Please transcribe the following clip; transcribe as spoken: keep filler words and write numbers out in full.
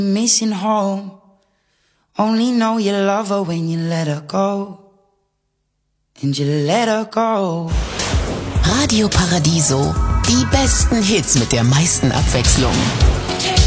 Missing home. Only know you love her when you let her go. And you let her go. Radio Paradiso. Die besten Hits mit der meisten Abwechslung.